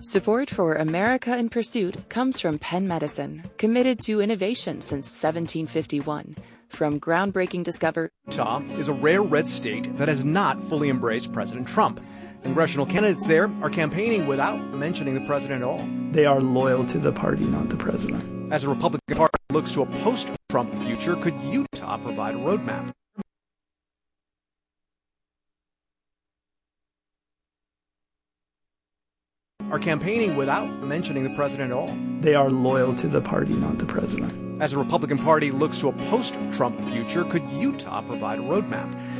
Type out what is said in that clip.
Support for America in Pursuit comes from Penn Medicine, committed to innovation since 1751. From groundbreaking discovery. Utah is a rare red state that has not fully embraced President Trump. Congressional candidates there are campaigning without mentioning the president at all. They are loyal to the party, not the president. As the Republican Party looks to a post-Trump future, could Utah provide a roadmap? Are campaigning without mentioning the president at all. They are loyal to the party, not the president. As the Republican Party looks to a post-Trump future, could Utah provide a roadmap?